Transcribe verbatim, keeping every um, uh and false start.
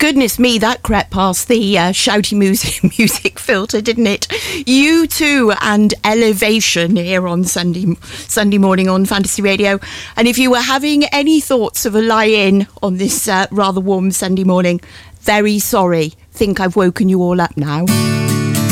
Goodness me, that crept past the uh, shouty music, music filter, didn't it? U two and Elevation here on Sunday Sunday morning on Fantasy Radio. And if you were having any thoughts of a lie-in on this uh, rather warm Sunday morning, very sorry. Think I've woken you all up now.